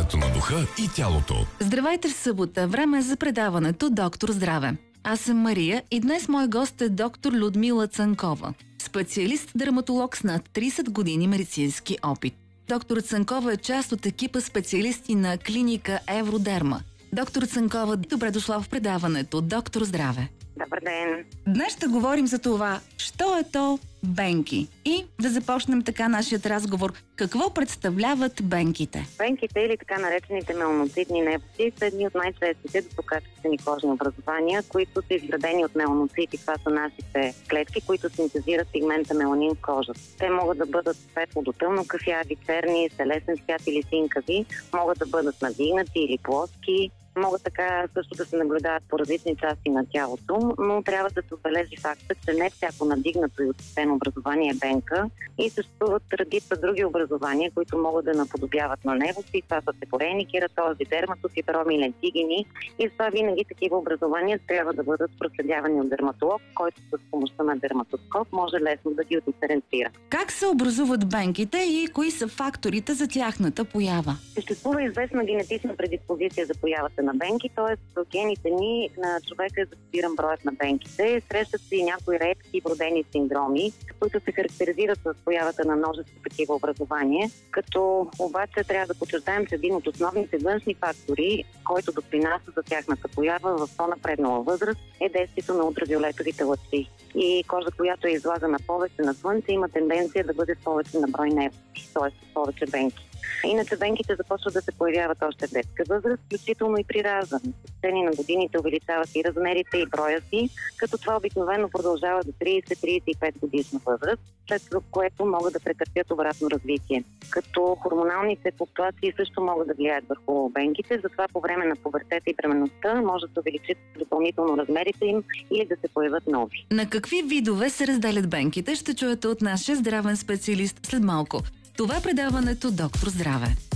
здравето на духа и тялото. Здравейте в събота. Време е за предаването Доктор Здраве. Аз съм Мария и днес мой гост е доктор Людмила Цанкова. Специалист-дерматолог с над 30 години медицински опит. Доктор Цанкова е част от екипа специалисти на клиника Евродерма. Доктор Цанкова, добре дошла в предаването Доктор Здраве. Добър ден! Днес ще говорим за това, що е то бенки. И да започнем така нашият разговор. Какво представляват бенките? Бенките или така наречените меланоцитни нефти са едни от най-честите доброкачествени кожни образования, които са изградени от меланоцити. Това са нашите клетки, които синтезират пигмента меланин в кожата. Те могат да бъдат светло до тъмно кафяви, черни, телесен цвят или синкави, могат да бъдат надигнати или плоски. Могат така също да се наблюдават по различни части на тялото, но трябва да се отбележи факта, че не всяко надигнато и очистено образование е бенка и съществуват редица други образования, които могат да наподобяват на него. И това са сепорейни кератози, дерматофиброми, лентигени. И това винаги такива образования трябва да бъдат проследявани от дерматолог, който с помощта на дерматоскоп може лесно да ги диференцира. Как се образуват бенките и кои са факторите за тяхната поява? Съществува известна генетична предиспозиция за появата на бенки, т.е. в гените ни на човека е записиран броят на бенките. Срещат се и някои редки вродени синдроми, които се характеризират с появата на множество такива образования, като обаче трябва да подчертаем, че един от основните външни фактори, който допринася за тяхната поява в по-напреднала възраст, е действието на ултравиолетовите лъчи. И кожа, която е излагана повече на слънце, има тенденция да бъде повече на брой нефти, т.е. повече бенки. Иначе бенките започват да се появяват още в детска възраст, включително и при раждане. С течение на годините увеличават и размерите и броя си, като това обикновено продължава до 30-35 годишна възраст, след което могат да претърпят обратно развитие. Като хормоналните флуктуации също могат да влияят върху бенките, затова по време на пубертета и бременността може да се увеличат допълнително размерите им или да се появят нови. На какви видове се разделят бенките, ще чуете от нашия здравен специалист след малко. Това е предаването Доктор Здраве.